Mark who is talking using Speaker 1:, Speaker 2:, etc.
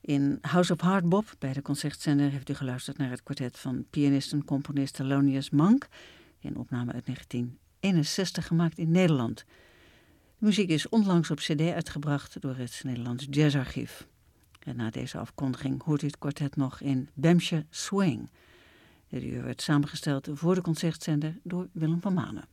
Speaker 1: In House of Hardbop, bij de Concertzender, heeft u geluisterd naar het kwartet van pianist en componist Thelonious Monk, een opname uit 1961 gemaakt in Nederland. De muziek is onlangs op cd uitgebracht door het Nederlands Jazzarchief. En na deze afkondiging hoort u het kwartet nog in Bemsche Swing. Dit uur werd samengesteld voor de Concertzender door Willem van Manen.